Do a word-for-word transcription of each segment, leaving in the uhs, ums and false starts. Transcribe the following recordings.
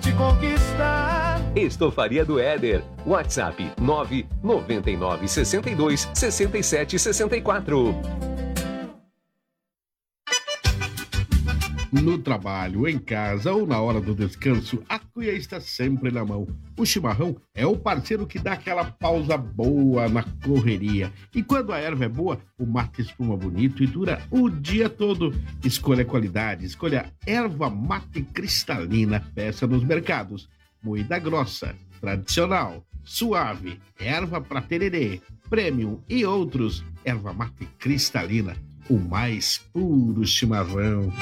te conquistar. Estofaria do Éder. WhatsApp nove nove nove, seis dois, seis sete seis quatro. No trabalho, em casa ou na hora do descanso, a cuia está sempre na mão. O chimarrão é o parceiro que dá aquela pausa boa na correria. E quando a erva é boa, o mate espuma bonito e dura o dia todo. Escolha qualidade, escolha erva mate cristalina, peça nos mercados. Moída grossa, tradicional, suave, erva pra tererê, premium e outros. Erva mate cristalina, o mais puro chimarrão.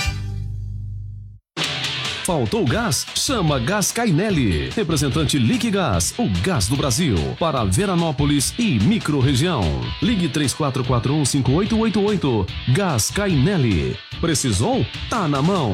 Faltou gás? Chama Gás Cainelli. Representante Liquigás, o gás do Brasil. Para Veranópolis e microrregião. Ligue três quatro quatro um, cinco oito oito oito. Gás Cainelli. Precisou? Tá na mão.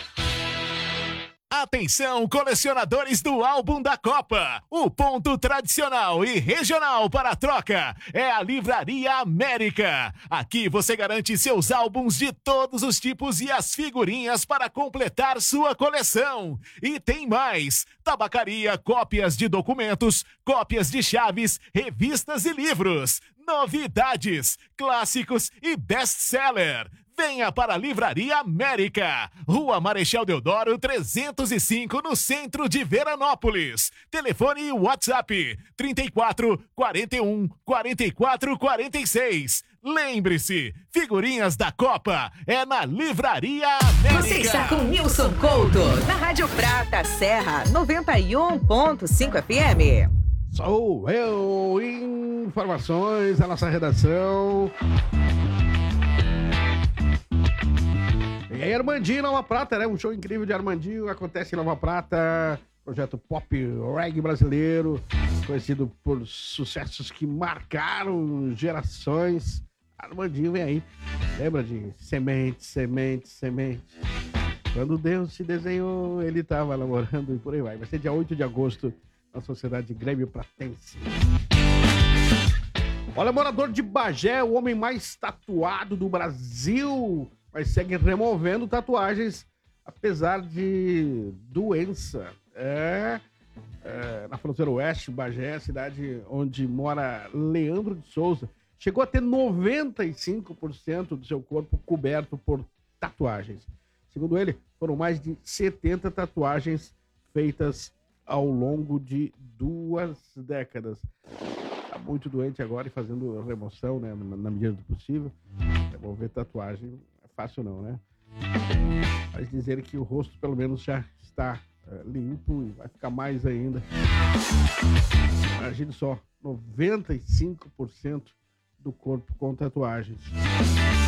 Atenção, colecionadores do álbum da Copa! O ponto tradicional e regional para a troca é a Livraria América. Aqui você garante seus álbuns de todos os tipos e as figurinhas para completar sua coleção. E tem mais! Tabacaria, cópias de documentos, cópias de chaves, revistas e livros. Novidades, clássicos e best-seller. Venha para a Livraria América, Rua Marechal Deodoro trezentos e cinco, no centro de Veranópolis. Telefone e WhatsApp trinta e quatro, quarenta e um, quarenta e quatro, quarenta e seis. Lembre-se, figurinhas da Copa é na Livraria América. Você está com Nilson Couto, na Rádio Prata Serra, noventa e um ponto cinco F M. Sou eu, informações da nossa redação. E aí, Armandinho, Nova Prata, né? Um show incrível de Armandinho acontece em Nova Prata. Projeto pop reggae brasileiro, conhecido por sucessos que marcaram gerações. Armandinho vem aí. Lembra de Semente, Semente, Semente? Quando Deus se desenhou, ele estava namorando e por aí vai. Vai ser dia oito de agosto na Sociedade Grêmio Pratense. Olha, morador de Bagé, o homem mais tatuado do Brasil, mas segue removendo tatuagens apesar de doença. É, é, na fronteira oeste, Bagé, cidade onde mora Leandro de Souza, chegou a ter noventa e cinco por cento do seu corpo coberto por tatuagens. Segundo ele, foram mais de setenta tatuagens feitas ao longo de duas décadas. Está muito doente agora e fazendo remoção, né, na medida do possível. Remover tatuagem fácil não, né? Mas dizer que o rosto pelo menos já está é, limpo e vai ficar mais ainda. Imagine só, noventa e cinco por cento do corpo com tatuagens.